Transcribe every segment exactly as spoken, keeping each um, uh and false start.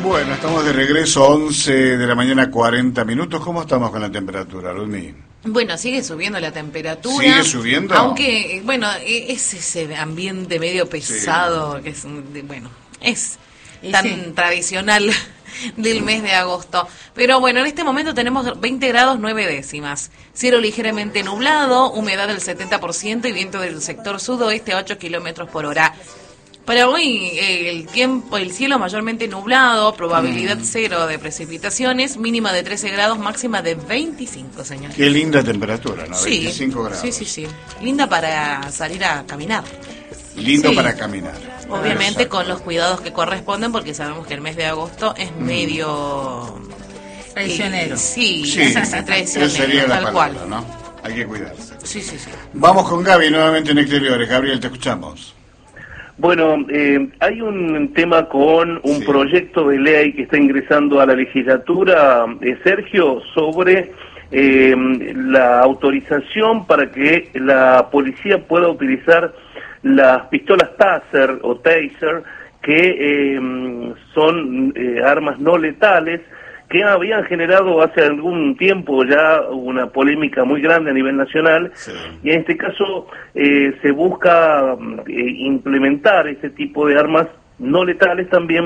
Bueno, estamos de regreso, once de la mañana, cuarenta minutos. ¿Cómo estamos con la temperatura, Luni? Bueno, sigue subiendo la temperatura. ¿Sigue subiendo? Aunque, bueno, es ese ambiente medio pesado, sí. que es, bueno, es y tan sí. tradicional del mes de agosto. Pero bueno, en este momento tenemos veinte grados nueve décimas. Cielo ligeramente nublado, humedad del setenta por ciento y viento del sector sudoeste a ocho kilómetros por hora. Para hoy eh, el tiempo, el cielo mayormente nublado, probabilidad mm. cero de precipitaciones, mínima de trece grados, máxima de veinticinco, señores. Qué linda temperatura, ¿no? Sí, veinticinco grados. Sí, sí, sí. Linda para salir a caminar. Lindo sí. para caminar. Obviamente con los cuidados que corresponden, porque sabemos que el mes de agosto es mm. medio... Traicionero. Eh, sí, sí, es así, traicionero, sería la tal palabra, cual. ¿no? Hay que cuidarse. Sí, sí, sí. Vamos con Gaby nuevamente en Exteriores. Gabriel, te escuchamos. Bueno, eh, hay un tema con un sí. proyecto de ley que está ingresando a la legislatura, eh, Sergio, sobre eh, la autorización para que la policía pueda utilizar las pistolas Taser o Taser, que eh, son eh, armas no letales, que habían generado hace algún tiempo ya una polémica muy grande a nivel nacional, sí. y en este caso eh, se busca eh, implementar este tipo de armas no letales también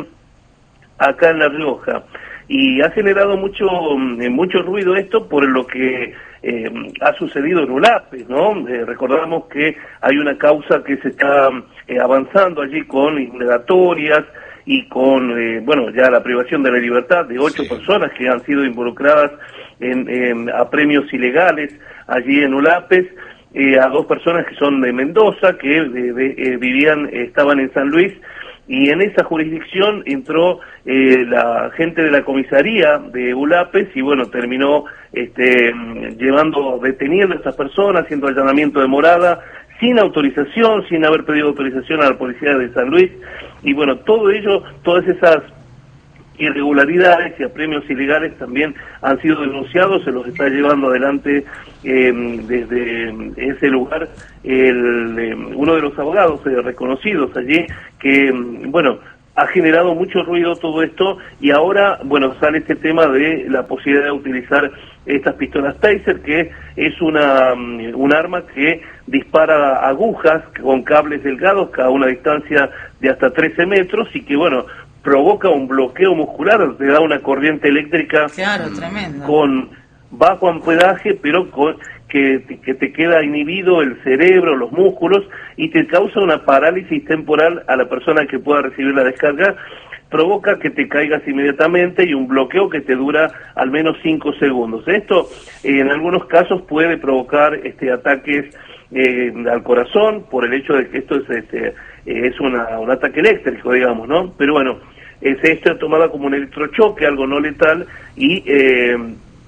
acá en La Rioja. Y ha generado mucho eh, mucho ruido esto por lo que eh, ha sucedido en Ulape, ¿no? Eh, recordamos que hay una causa que se está eh, avanzando allí con indagatorias, y con, eh, bueno, ya la privación de la libertad de ocho sí. personas que han sido involucradas en, en apremios ilegales allí en Ulapes, eh, a dos personas que son de Mendoza, que de, de, eh, vivían, estaban en San Luis, y en esa jurisdicción entró eh, la gente de la comisaría de Ulapes y bueno, terminó este, llevando, deteniendo a estas personas, haciendo allanamiento de morada, sin autorización, sin haber pedido autorización a la policía de San Luis, y bueno, todo ello, todas esas irregularidades y apremios ilegales también han sido denunciados, se los está llevando adelante eh, desde ese lugar el, eh, uno de los abogados eh, reconocidos allí, que bueno, ha generado mucho ruido todo esto, y ahora, bueno, sale este tema de la posibilidad de utilizar estas pistolas Taser, que es una un arma que dispara agujas con cables delgados a una distancia de hasta trece metros y que, bueno, provoca un bloqueo muscular, te da una corriente eléctrica claro, tremendo. Con bajo ampedaje, pero con, que, que te queda inhibido el cerebro, los músculos, y te causa una parálisis temporal a la persona que pueda recibir la descarga, provoca que te caigas inmediatamente y un bloqueo que te dura al menos cinco segundos. Esto eh, en algunos casos puede provocar este ataques eh, al corazón por el hecho de que esto es este es una, un ataque eléctrico, digamos, ¿no? Pero bueno, es esto tomado como un electrochoque, algo no letal, y eh,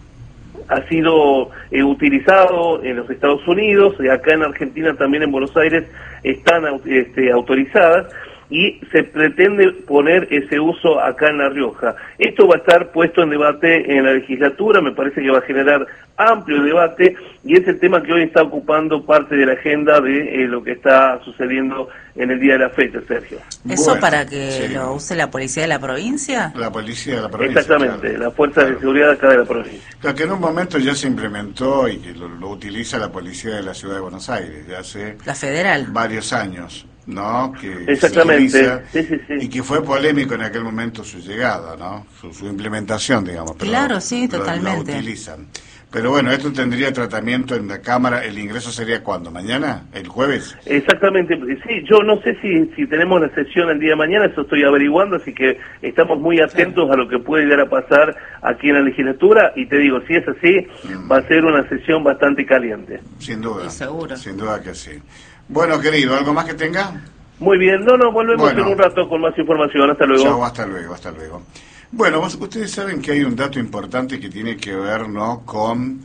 ha sido eh, utilizado en los Estados Unidos, y acá en Argentina también en Buenos Aires están este, autorizadas, y se pretende poner ese uso acá en La Rioja. Esto va a estar puesto en debate en la legislatura, me parece que va a generar amplio debate, y es el tema que hoy está ocupando parte de la agenda de eh, lo que está sucediendo en el día de la fecha, Sergio. ¿Eso bueno, para que sí. lo use la policía de la provincia? La policía de la provincia. Exactamente, claro. la fuerza claro. de seguridad acá de la provincia. Claro, que en un momento ya se implementó y que lo, lo utiliza la policía de la Ciudad de Buenos Aires, ya hace la federal. varios años, ¿no? Que Exactamente, se utiliza, sí, sí, sí. Y que fue polémico en aquel momento su llegada, ¿no? Su, su implementación, digamos. Pero claro, sí, lo, totalmente. Lo utilizan. Pero bueno, esto tendría tratamiento en la Cámara. ¿El ingreso sería cuándo? ¿Mañana? ¿El jueves? Exactamente. Sí, yo no sé si, si tenemos la sesión el día de mañana, eso estoy averiguando, así que estamos muy atentos sí. a lo que puede llegar a pasar aquí en la legislatura, y te digo, si es así, mm. va a ser una sesión bastante caliente. Sin duda. Sí, seguro. Sin duda que sí. Bueno, querido, ¿algo más que tenga? Muy bien. No, no, volvemos bueno. en un rato con más información. Hasta luego. Chao, hasta luego, hasta luego. Bueno, ustedes saben que hay un dato importante que tiene que ver, ¿no?, con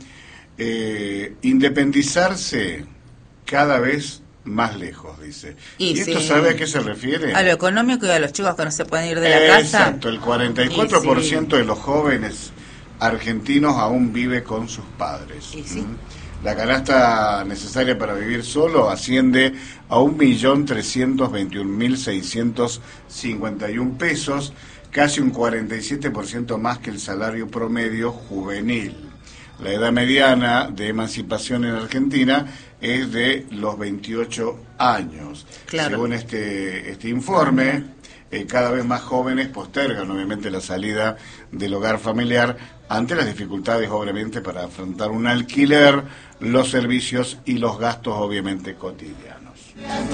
eh, independizarse cada vez más lejos, dice. ¿Y, ¿Y esto sí. sabe a qué se refiere? A lo económico y a los chicos que no se pueden ir de la eh, casa. Exacto, el cuarenta y cuatro por ciento sí. de los jóvenes argentinos aún vive con sus padres. ¿Y sí? ¿Mm? La canasta necesaria para vivir solo asciende a un millón trescientos veintiún mil seiscientos cincuenta y un pesos, casi un cuarenta y siete por ciento más que el salario promedio juvenil. La edad mediana de emancipación en Argentina es de los veintiocho años. Claro. Según este, este informe, eh, cada vez más jóvenes postergan obviamente la salida del hogar familiar ante las dificultades obviamente para afrontar un alquiler, los servicios y los gastos obviamente cotidianos.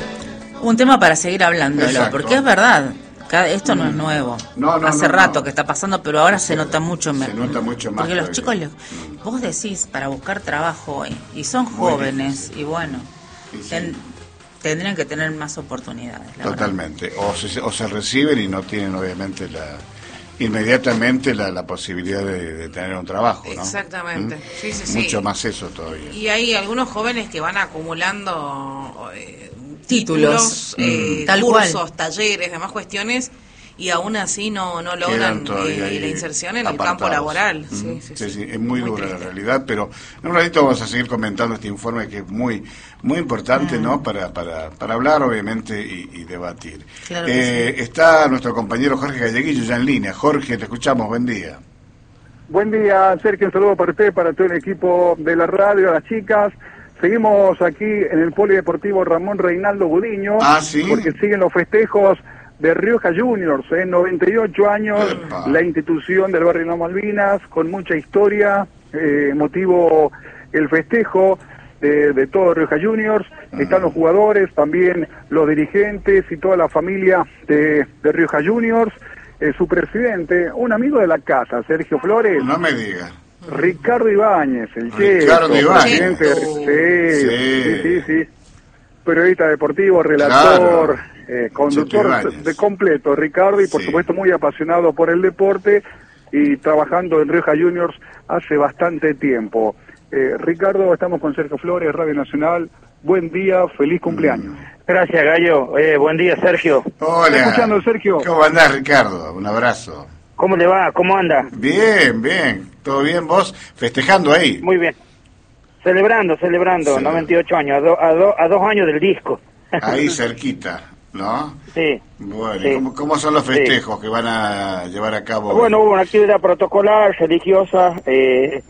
Un tema para seguir hablándolo, Exacto. porque es verdad. Cada- Esto no es nuevo. No, no, Hace no, rato no. que está pasando, pero ahora Sí, se nota mucho se menos. nota mucho más Porque los todavía. chicos, le- vos decís para buscar trabajo hoy, y son Muy jóvenes, difícil. y bueno, Sí, sí. ten- tendrían que tener más oportunidades. La verdad. Totalmente. O se, o se reciben y no tienen obviamente la inmediatamente la, la posibilidad de, de tener un trabajo, ¿no? Exactamente. ¿Mm? Sí, sí, sí. Mucho más eso todavía. Y hay algunos jóvenes que van acumulando eh, Títulos, títulos, eh, mm, tal cursos, cual. talleres, demás cuestiones, y aún así no, no Quedan logran todavía eh, ahí la inserción en el apartados. campo laboral. Mm, Sí, sí, sí, sí. sí, es muy, dura triste. la realidad, pero en un ratito vamos a seguir comentando este informe que es muy muy importante, Mm. ¿no? Para, para, para hablar, obviamente, y, y debatir. Claro que Eh, está nuestro compañero Jorge Galleguillo ya en línea. Jorge, te escuchamos, buen día. Buen día, Sergio, un saludo para usted, para todo el equipo de la radio, a las chicas. Seguimos aquí en el Polideportivo Ramón Reinaldo Gudiño, Ah, ¿sí? porque siguen los festejos de Rioja Juniors, en noventa y ocho años, Epa. la institución del barrio Las Malvinas, con mucha historia, eh, motivo el festejo de, de todo Rioja Juniors. Están los jugadores, también los dirigentes y toda la familia de, de Rioja Juniors. Eh, su presidente, un amigo de la casa, Sergio Flores, No me digas. Ricardo Ibáñez, el Ricardo Cheto, Ibáñez. presidente, Sí. sí, sí, sí, sí, periodista deportivo, relator, Claro. eh, conductor Cheto Ibáñez. de completo, Ricardo, y por Sí. supuesto muy apasionado por el deporte y trabajando en Rioja Juniors hace bastante tiempo. Eh, Ricardo, estamos con Sergio Flores, Radio Nacional. Buen día, feliz cumpleaños. Gracias, Gallo. Eh, buen día, Sergio. Hola. ¿Está escuchando, Sergio? ¿Cómo andás, Ricardo? Un abrazo. ¿Cómo le va? ¿Cómo anda? Bien, bien. ¿Todo bien vos? Festejando ahí. Muy bien. Celebrando, celebrando, Sí. noventa y ocho años, a, do- a, do- a dos años del disco. Ahí cerquita, ¿no? Sí. Bueno, Sí. ¿y cómo, cómo son los Sí. festejos que van a llevar a cabo? Bueno, hoy? hubo una actividad protocolar, religiosa, eh,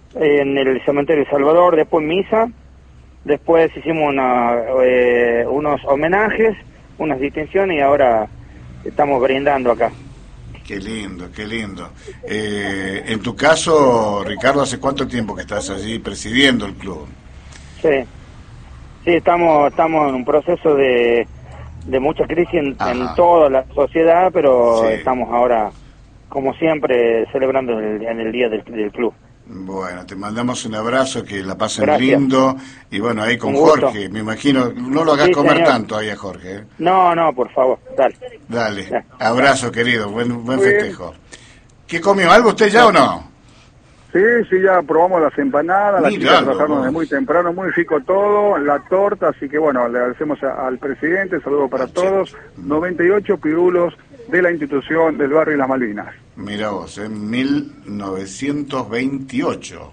en el cementerio de Salvador, después misa, después hicimos una, eh, unos homenajes, unas distinciones y ahora estamos brindando acá. Qué lindo, qué lindo. Eh, en tu caso, Ricardo, ¿hace cuánto tiempo que estás allí presidiendo el club? Sí, sí, estamos, estamos en un proceso de, de mucha crisis en, Ajá. en toda la sociedad, pero Sí. estamos ahora, como siempre, celebrando en el, en el día del, del club. Bueno, te mandamos un abrazo, que la pasen Gracias. lindo. Y bueno, ahí con Un gusto. Jorge, me imagino, no lo hagas Sí, comer señor. tanto ahí a Jorge. ¿eh? No, no, por favor, dale. Dale, Ya. abrazo querido, buen, buen Muy bien. festejo. ¿Qué comió? ¿Algo usted ya o no? Sí, sí, ya probamos las empanadas, las Miralo, chicas trabajaron vos. desde muy temprano, muy rico todo, la torta, así que bueno, le agradecemos a- al presidente, saludo para Al todos, Cheto. noventa y ocho pirulos de la institución del barrio Las Malvinas. Mira vos, en mil novecientos veintiocho.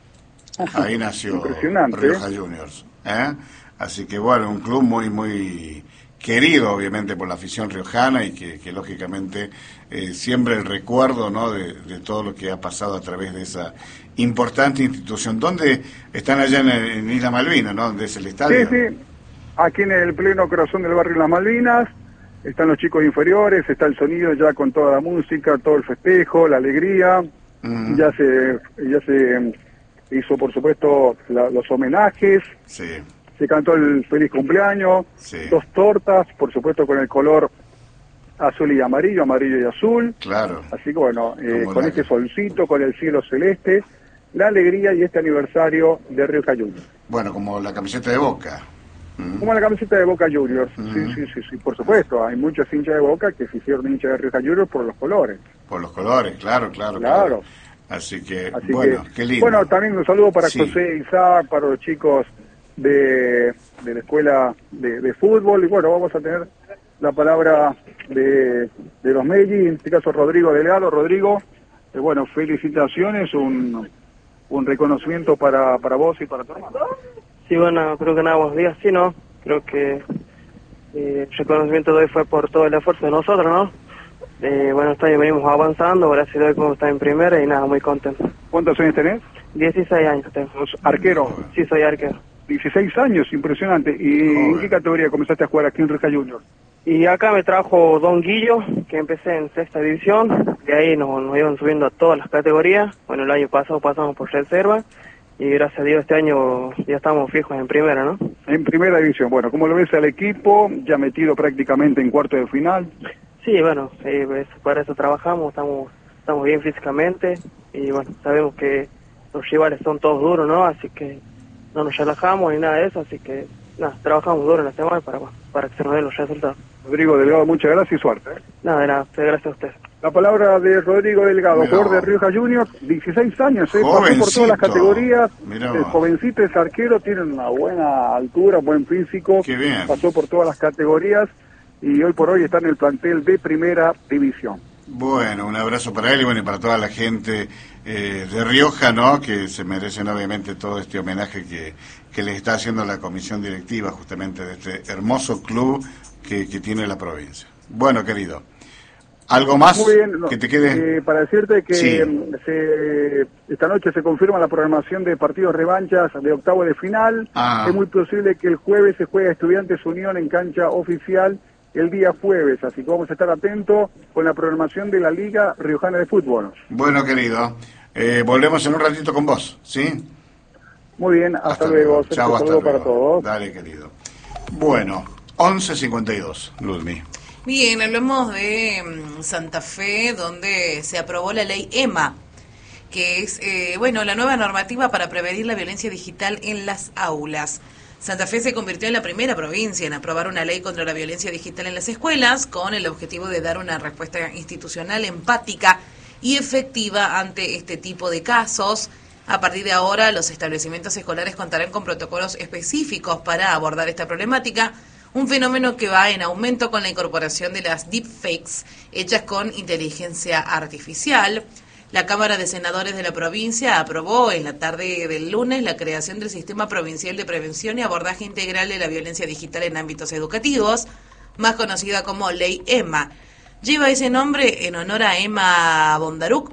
Ahí nació Impresionante, Rioja Juniors. ¿eh? Así que bueno, un club muy, muy querido obviamente por la afición riojana y que, que lógicamente eh, siembra el recuerdo, ¿no? de, de todo lo que ha pasado a través de esa importante institución. ¿Dónde están allá en, en Isla Malvina, ¿no? ¿Dónde es el Sí, estadio? sí, aquí en el pleno corazón del barrio Las Malvinas, están los chicos inferiores, está el sonido ya con toda la música, todo el festejo, la alegría, Ujú. ya se ya se hizo por supuesto la- los homenajes, Sí, se cantó el feliz cumpleaños, Sí. dos tortas, por supuesto con el color azul y amarillo, amarillo y azul, claro. así que bueno, eh, Como con la este que- solcito, con el cielo celeste, la alegría y este aniversario de Rioja Juniors. Bueno, como la camiseta de Boca. ¿Mm? Como la camiseta de Boca Juniors, Ujú. sí, sí, sí, sí, por supuesto, hay muchos hinchas de Boca que se hicieron hinchas de Rioja Juniors por los colores. Por los colores, claro, claro. Claro. Así que, Así bueno, que, qué lindo. bueno, también un saludo para Sí. José Isaac, para los chicos de, de la escuela de, de fútbol, y bueno, vamos a tener la palabra de, de los Meji, en este caso Rodrigo Delgado. Rodrigo, eh, bueno, felicitaciones, un, un reconocimiento para, para vos y para tu hermano. Sí, bueno, creo que nada, buenos días. Sí, ¿no? Creo que eh, el reconocimiento de hoy fue por todo el esfuerzo de nosotros, ¿no? Eh, bueno, está, venimos avanzando, gracias a Dios como está en primera y nada, muy contento. ¿Cuántos años tenés? dieciséis años tengo. ¿Sos arquero? Sí, soy arquero. dieciséis años, impresionante. ¿Y Joder. en qué categoría comenzaste a jugar aquí en Rioja Juniors? Y acá me trajo Don Guillo, que empecé en sexta división, de ahí nos, nos iban subiendo a todas las categorías. Bueno, el año pasado pasamos por reserva y gracias a Dios este año ya estamos fijos en primera, ¿no? En primera división. Bueno, ¿cómo lo ves al equipo? Ya metido prácticamente en cuarto de final. Sí, bueno, eh, pues, para eso trabajamos, estamos estamos bien físicamente y bueno, sabemos que los rivales son todos duros, ¿no? Así que no nos relajamos ni nada de eso, así que nada, trabajamos duro en la semana para, para que se nos den los resultados. Rodrigo Delgado, muchas gracias y suerte. ¿eh? Nada, de nada, gracias a usted. La palabra de Rodrigo Delgado, Mirá. jugador de Rioja Juniors, dieciséis años, ¿eh? pasó por Jovencito. todas las categorías, Mirá el vos. jovencito es arquero, tiene una buena altura, buen físico, Qué bien. pasó por todas las categorías y hoy por hoy está en el plantel de primera división. Bueno, un abrazo para él y bueno, y para toda la gente eh, de Rioja, ¿no? Que se merecen obviamente todo este homenaje que, que le está haciendo la comisión directiva justamente de este hermoso club que, que tiene la provincia. Bueno, querido, ¿algo más Muy bien, no, que te quede? eh, para decirte que Sí. mm, se- esta noche se confirma la programación de partidos revanchas de octavo de final. Ah. Es muy posible que el jueves se juegue Estudiantes Unión en cancha oficial el día jueves, así que vamos a estar atentos con la programación de la Liga Riojana de Fútbol. Bueno, querido, eh, volvemos en un ratito con vos, ¿sí? Muy bien, hasta, luego. Chao, Un hasta saludo luego. para todos. Dale, querido. Bueno, once cincuenta y dos, Luzmi. Bien, hablamos de mm, Santa Fe, donde se aprobó la ley E M A, que es, eh, bueno, la nueva normativa para prevenir la violencia digital en las aulas. Santa Fe se convirtió en la primera provincia en aprobar una ley contra la violencia digital en las escuelas, con el objetivo de dar una respuesta institucional empática y efectiva ante este tipo de casos. A partir de ahora, los establecimientos escolares contarán con protocolos específicos para abordar esta problemática, un fenómeno que va en aumento con la incorporación de las deepfakes hechas con inteligencia artificial. La Cámara de Senadores de la provincia aprobó en la tarde del lunes la creación del Sistema Provincial de Prevención y Abordaje Integral de la Violencia Digital en Ámbitos Educativos, más conocida como Ley E M A. Lleva ese nombre en honor a Emma Bondaruc,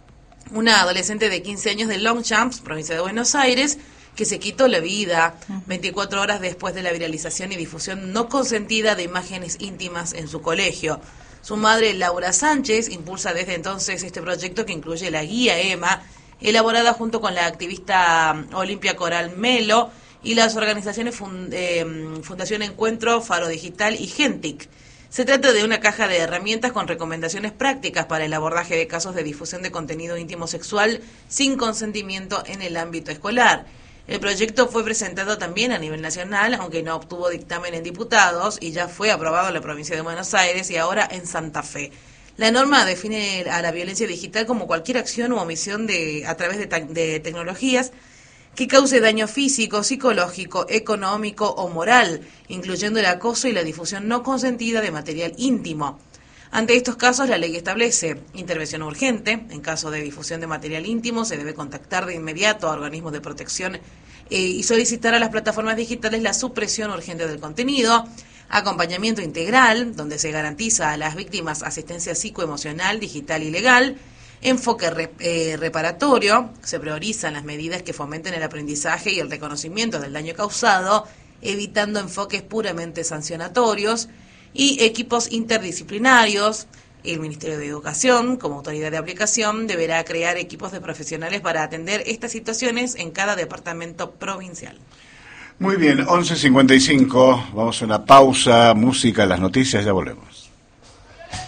una adolescente de quince años de Longchamps, provincia de Buenos Aires, que se quitó la vida veinticuatro horas después de la viralización y difusión no consentida de imágenes íntimas en su colegio. Su madre, Laura Sánchez, impulsa desde entonces este proyecto que incluye la guía E M A, elaborada junto con la activista Olimpia Coral Melo y las organizaciones fund, eh, Fundación Encuentro, Faro Digital y Gentic. Se trata de una caja de herramientas con recomendaciones prácticas para el abordaje de casos de difusión de contenido íntimo sexual sin consentimiento en el ámbito escolar. El proyecto fue presentado también a nivel nacional, aunque no obtuvo dictamen en diputados y ya fue aprobado en la provincia de Buenos Aires y ahora en Santa Fe. La norma define a la violencia digital como cualquier acción u omisión de, a través de, de tecnologías que cause daño físico, psicológico, económico o moral, incluyendo el acoso y la difusión no consentida de material íntimo. Ante estos casos, la ley establece intervención urgente. En caso de difusión de material íntimo, se debe contactar de inmediato a organismos de protección eh, y solicitar a las plataformas digitales la supresión urgente del contenido. Acompañamiento integral, donde se garantiza a las víctimas asistencia psicoemocional, digital y legal. Enfoque re, eh, reparatorio, se priorizan las medidas que fomenten el aprendizaje y el reconocimiento del daño causado, evitando enfoques puramente sancionatorios. Y equipos interdisciplinarios. El Ministerio de Educación, como autoridad de aplicación, deberá crear equipos de profesionales para atender estas situaciones en cada departamento provincial. Muy bien, once cincuenta y cinco, vamos a una pausa, música, las noticias, ya volvemos.